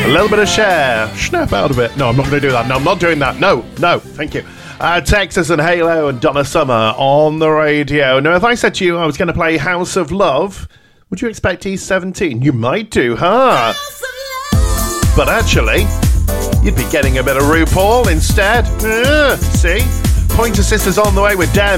little bit of Cher. Snap out of it. No, I'm not going to do that. No, I'm not doing that. No, thank you. Texas and Halo and Donna Summer on the radio. Now, if I said to you I was going to play House of Love, would you expect East 17? You might do, huh? But actually, you'd be getting a bit of RuPaul instead. See? Pointer Sisters on the way with Damn